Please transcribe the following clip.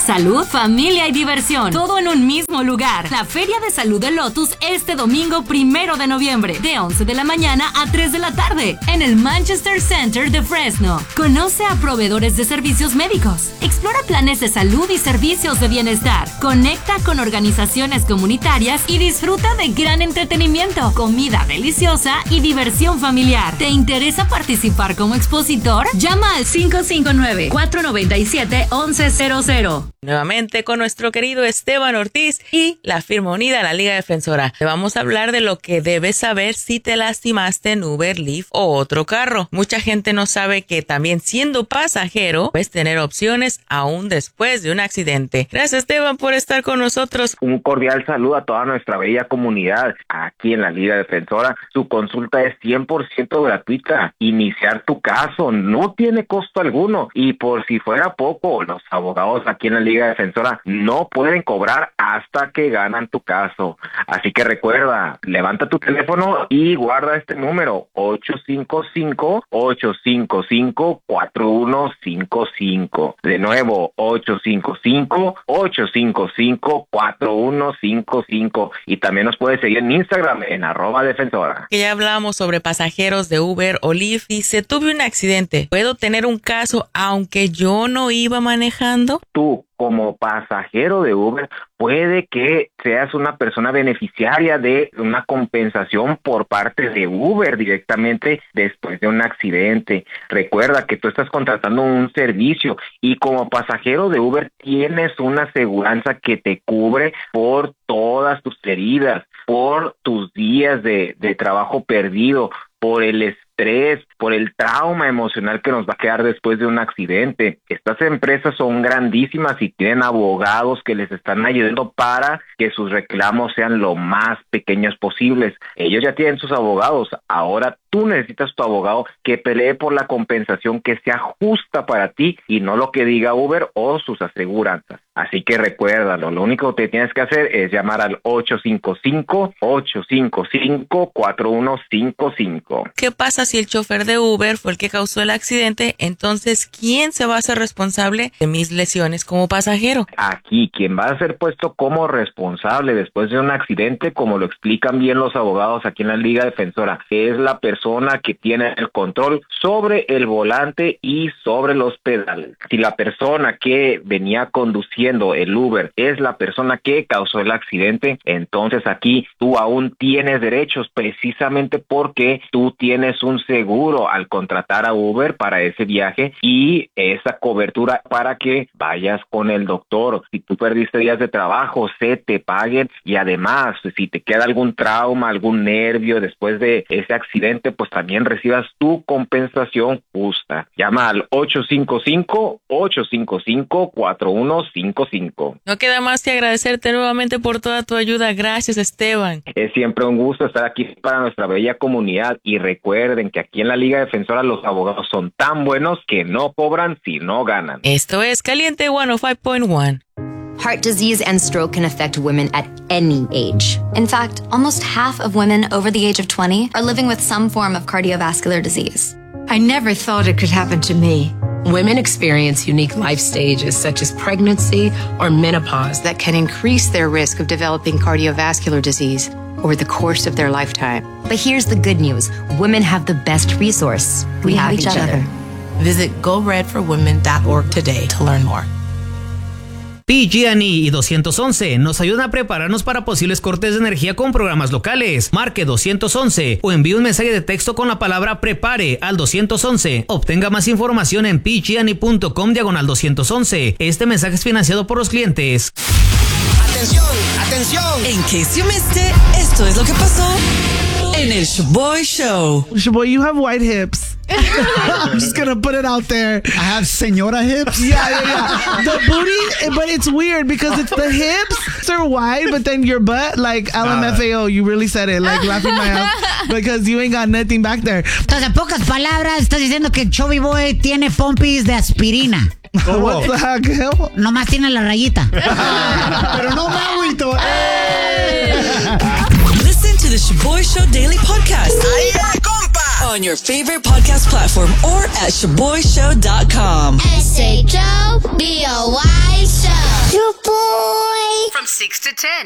Salud, familia y diversión, todo en un mismo lugar. La Feria de Salud de Lotus este domingo 1 de noviembre, de 11 de la mañana a 3 de la tarde, en el Manchester Center de Fresno. Conoce a proveedores de servicios médicos, explora planes de salud y servicios de bienestar, conecta con organizaciones comunitarias y disfruta de gran entretenimiento, comida deliciosa y diversión familiar. ¿Te interesa participar como expositor? Llama al 559-497-1100. Nuevamente con nuestro querido Esteban Ortiz y la firma unida, la Liga Defensora. Te vamos a hablar de lo que debes saber si te lastimaste en Uber, Lyft o otro carro. Mucha gente no sabe que también siendo pasajero puedes tener opciones aún después de un accidente. Gracias, Esteban, por estar con nosotros. Un cordial saludo a toda nuestra bella comunidad aquí en la Liga Defensora. Su consulta es 100% gratuita. Iniciar tu caso no tiene costo alguno, y por si fuera poco, los abogados aquí en la Liga Defensora no pueden cobrar hasta que ganan tu caso. Así que recuerda, levanta tu teléfono y guarda este número: 855-855-4155. De nuevo, 855-855-4155. Y también nos puedes seguir en Instagram en @defensora. Que ya hablábamos sobre pasajeros de Uber o Lyft. Dice, tuve un accidente, ¿puedo tener un caso aunque yo no iba manejando? Tú, como pasajero de Uber, puede que seas una persona beneficiaria de una compensación por parte de Uber directamente después de un accidente. Recuerda que tú estás contratando un servicio y como pasajero de Uber tienes una aseguranza que te cubre por todas tus heridas, por tus días de trabajo perdido, por el estrés, por el trauma emocional que nos va a quedar después de un accidente. Estas empresas son grandísimas y tienen abogados que les están ayudando para que sus reclamos sean lo más pequeños posibles. Ellos ya tienen sus abogados, ahora tú necesitas tu abogado que pelee por la compensación que sea justa para ti y no lo que diga Uber o sus aseguranzas. Así que recuérdalo, lo único que tienes que hacer es llamar al 855-855-4155. ¿Qué pasa si el chofer de Uber fue el que causó el accidente? Entonces, ¿quién se va a hacer responsable de mis lesiones como pasajero? Aquí, quien va a ser puesto como responsable después de un accidente, como lo explican bien los abogados aquí en la Liga Defensora, es la persona que tiene el control sobre el volante y sobre los pedales. Si la persona que venía conduciendo el Uber es la persona que causó el accidente, entonces aquí tú aún tienes derechos precisamente porque tú tienes un seguro al contratar a Uber para ese viaje y esa cobertura para que vayas con el doctor. Si tú perdiste días de trabajo, se te paguen, y además si te queda algún trauma, algún nervio después de ese accidente, pues también recibas tu compensación justa. Llama al 855-855-4155. No queda más que agradecerte nuevamente por toda tu ayuda. Gracias, Esteban. Es siempre un gusto estar aquí para nuestra bella comunidad, y recuerden que aquí en la Liga Defensora los abogados son tan buenos que no cobran si no ganan. Esto es Caliente 105.1. Heart disease and stroke can affect women at any age. In fact, almost half of women over the age of 20 are living with some form of cardiovascular disease. I never thought it could happen to me. Women experience unique life stages such as pregnancy or menopause That can increase their risk of developing cardiovascular disease over the course of their lifetime. But here's the good news. Women have the best resource. We have each other. Visit GoRedForWomen.org today to learn more. PG&E y 211 nos ayudan a prepararnos para posibles cortes de energía con programas locales. Marque 211 o envíe un mensaje de texto con la palabra prepare al 211. Obtenga más información en pgne.com/211. Este mensaje es financiado por los clientes. ¡Atención! ¡Atención! In case you missed it, esto es lo que pasó en el Shoboy Show. Shoboy, you have white hips. I'm just gonna put it out there. I have señora hips. Yeah. The booty, but it's weird because it's the hips are wide, but then your butt, like LMFAO, you really said it, like laughing my ass because you ain't got nothing back there. Entonces, en pocas palabras, estás diciendo que el Chubby Boy tiene pompis de aspirina. Oh. What the heck? Nomás tiene la rayita. Pero no me agüito. Listen to the Shoboy Show Daily Podcast. On your favorite podcast platform or at ShoboyShow.com. SHOBOY Show. 6 to 10.